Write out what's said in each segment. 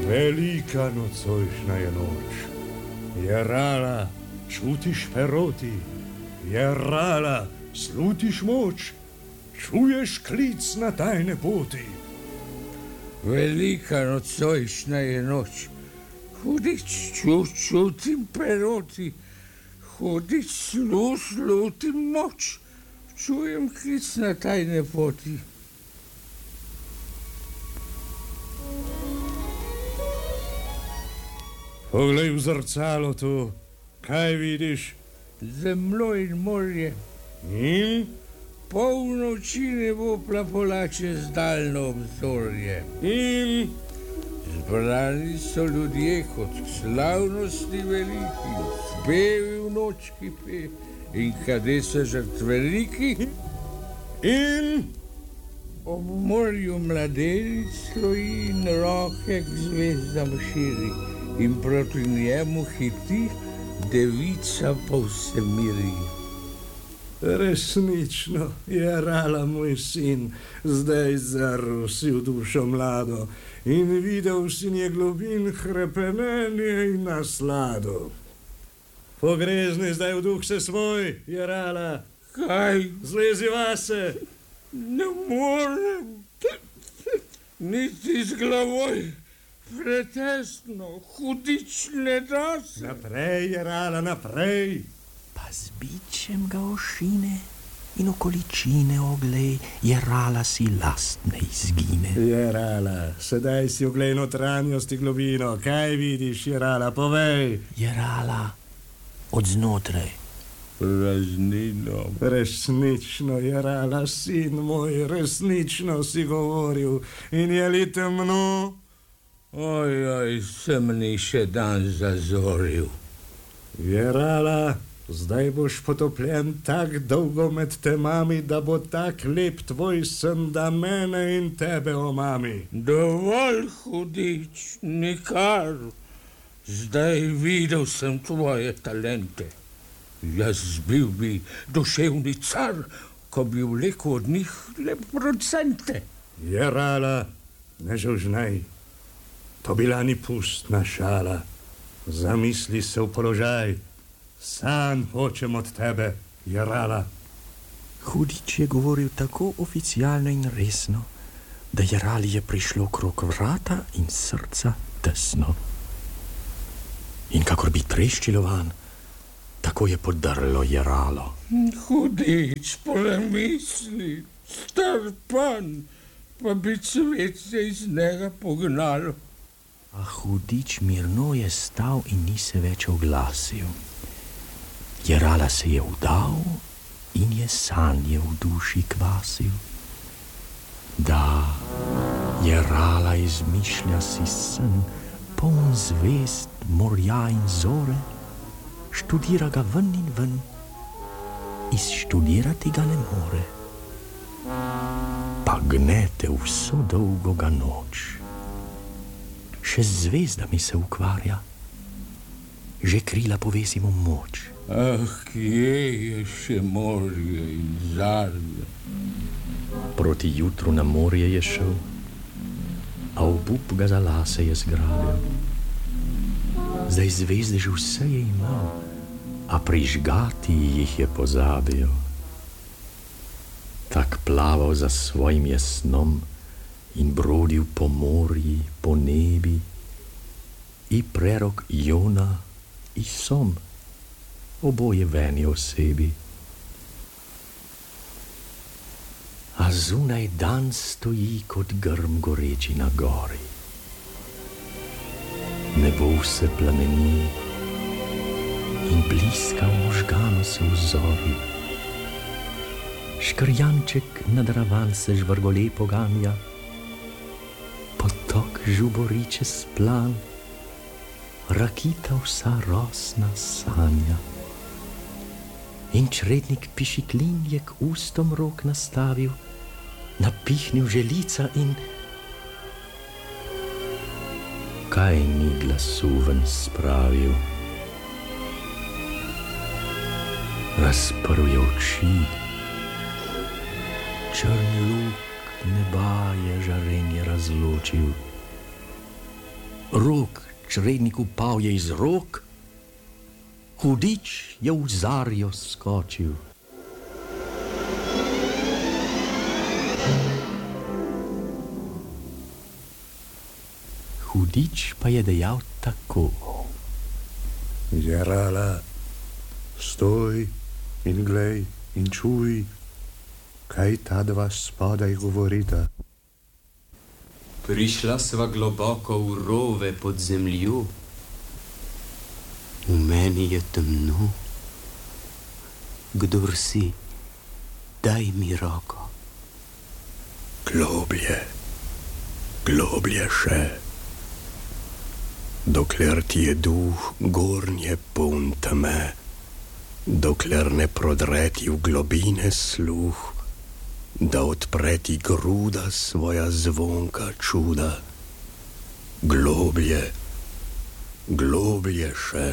Velika nocojšnja je noč. Jerala, čutiš peroti. Jerala, slutiš moč. Čuješ klic na tajne poti. Velika nocojšnja je noč. Hudič, čutim peroti. Hudič, slutim moč. Čujem klic na tajne poti. Poglej v zrcalo tu. Kaj vidiš? Zemljo in morje. In? Polnoči nebo plapolače z daljno obzorje. In? Zbrani so ljudje kot slavnosti veliki, spevi v noč kipe in kade so žrtveniki. In? Ob morju mladenic stoji in roke k zvezdam širi in proti njemu hiti devica po vsemiri. Resnično, Jerala, moj sin, zdaj zrl si v dušo mlado in videl si nje globin hrepenenje in naslado. Pogrezni zdaj v duh se svoj, Jerala. Kaj? Zlezi vase. Ne morem, niti z glavoj, pretesno, hudič ne da se. Naprej, Jerala, naprej. Pa z bičem ga ošine in okoličine oglej, Jerala si lastne izgine. Jerala, sedaj si oglej notranjosti globino. Kaj vidiš, Jerala, povej. Jerala, od znotraj. Praznino. Resnično, Jerala, sin moj, resnično si govoril. In je li temno? Oj, sem ni še dan zazoril. Jerala, zdaj boš potopljen tak dolgo med temami, da bo tak lep tvoj sen, da mene in tebe omami. Dovolj, hudič, nikar. Zdaj videl sem tvoje talente. Jaz bil bi duševni car, ko bi vlekel od njih le procente. Jerala, ne žužnaj. To bila ni pustna šala. Zamisli se v položaj. Sanj hočem od tebe, Jerala. Hudič je govoril tako oficialno in resno, da Jerali je prišlo krog vrata in srca tesno. In kakor bi treščilo van, tako je podrlo Jeralo. Hudič, polemisli, star pan, pa bi cvet se iz njega pognalo. A hudič mirno je stal in ni se več oglasil. Jerala se je vdal in je sanje v duši kvasil. Da, Jerala izmišlja si sen, poln zvezd, morja in zore, študira ga ven in ven, izštudirati ga ne more. Pa gnete vso dolgo ga noč. Še z zvezdami se ukvarja, že krila povesi mu moč. Ah, kje je še morje in zarja? Proti jutru na morje je šel, a obup ga za lase je zgrabil. Zdaj zvezde že vse je imel, a prižgati jih je pozabil. Tak plaval za svojim jasnom in brodil po morji, po nebi, i prerok Jona, i som, oboje v eni osebi. A zunaj dan stoji kot grm goreči na gori. Nebo se plameni in bliska možgano se vzori. Škrjanček nad ravan se žvrgole poganja, potok žubori čez plan, rakita vsa rosna sanja. In črednik pišiklin je k ustom rok nastavil, napihnil želica in kaj ni glasu ven spravil. Razprl je oči, črn luk neba je žarenje razločil. Rog čredniku pal je iz rok, hudič je v zarjo skočil. Hudič pa je dejal tako. Jerala, stoj in glej in čuj, kaj ta dva spodaj govorita. Prišla sva globoko v rove pod zemljo. V meni je temno. Kdor si, daj mi roko. Globlje, globlje še. Dokler ti je duh gornje poln teme, dokler ne prodre ti v globine sluh, da odpre ti gruda svoja zvonka čuda. Globlje, globlje še.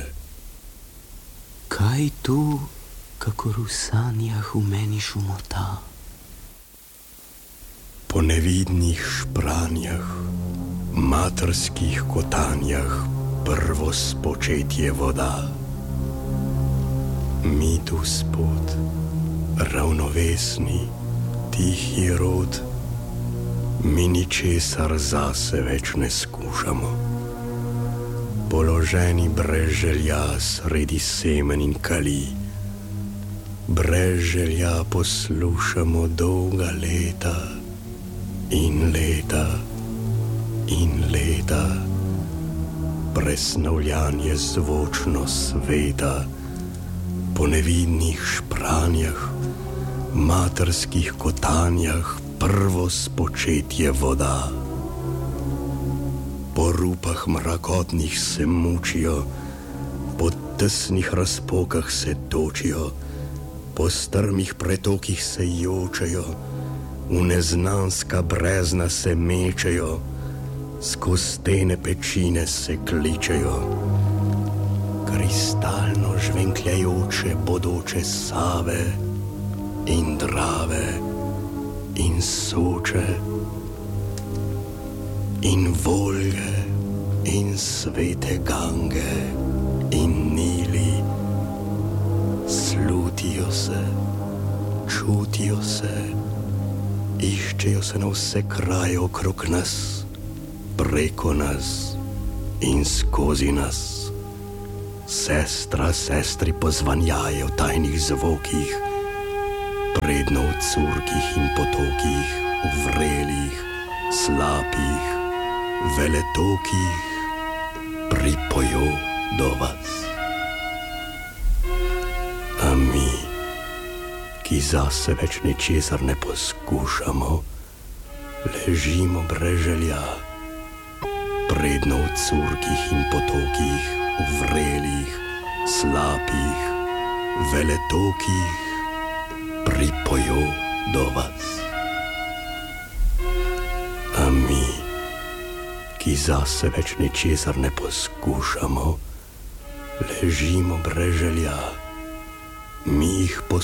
Kaj tu, kakor v sanjah v meni šumota? Po nevidnih špranjah, materskih kotanjah, prvo spočetje voda. Mi tu spod, ravnovesni, tihi rod, mi ničesar zase več ne skušamo. Položeni brez želja sredi semen in kali, brez želja poslušamo dolga leta in leta in leta, presnovljanje zvočno sveta, po nevidnih špranjah, materskih kotanjah, prvo spočetje voda. Po rupah mrakotnih se mučijo, po tesnih razpokah se točijo, po strmih pretokih se jočejo, v neznanska brezna se mečejo, skozi stene pečine se kličejo. Kristalno žvenkljajoče bodoče Save in Drave in Soče in Volge in svete Gange in Nili slutijo se, čutijo se, iščejo se na vse kraje okrog nas, preko nas in skozi nas. Sestra sestri pozvanjaje v tajnih zvokih, predno v curkih in potokih, v vrelih, slapih, veletokih, pripojo do vas. A mi, ki zase več ničesar ne poskušamo, ležimo brez želja, predno v curkih in potokih, v vrelih, slapih, veletokih, pripojo do vas. A mi, ki zase več ničesar ne poskušamo, ležimo brez želja, mi jih poskušamo.